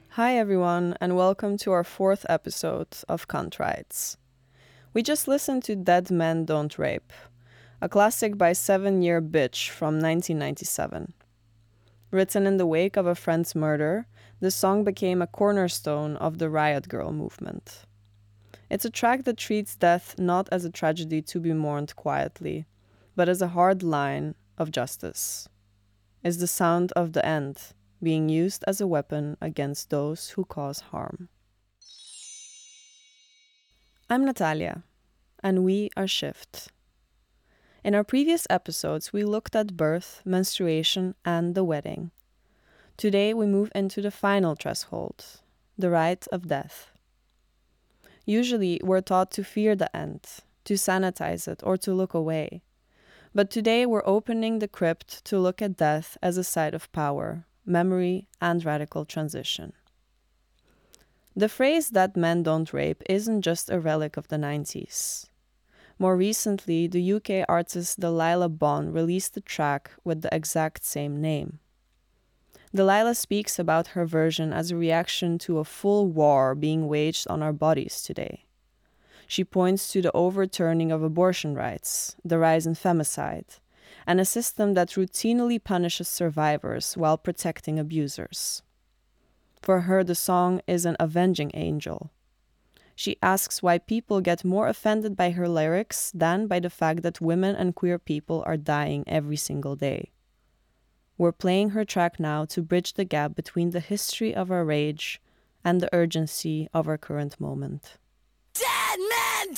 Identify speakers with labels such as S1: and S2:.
S1: Hi, everyone, and welcome to our fourth episode of Contrites. We just listened to Dead Men Don't Rape, a classic by 7 Year Bitch from 1997. Written in the wake of a friend's murder, the song became a cornerstone of the Riot Grrrl movement. It's a track that treats death not as a tragedy to be mourned quietly, but as a hard line of justice. It's the sound of the end, being used as a weapon against those who cause harm. I'm Natalia, and we are Shift. In our previous episodes, we looked at birth, menstruation, and the wedding. Today, we move into the final threshold, the rite of death. Usually, we're taught to fear the end, to sanitize it, or to look away. But today, we're opening the crypt to look at death as a site of power, memory, and radical transition. The phrase "dead men don't rape" isn't just a relic of the 90s. More recently, the UK artist Delilah Bond released a track with the exact same name. Delilah speaks about her version as a reaction to a full war being waged on our bodies today. She points to the overturning of abortion rights, the rise in femicide, and a system that routinely punishes survivors while protecting abusers. For her, the song is an avenging angel. She asks why people get more offended by her lyrics than by the fact that women and queer people are dying every single day. We're playing her track now to bridge the gap between the history of our rage and the urgency of our current moment.
S2: Dead men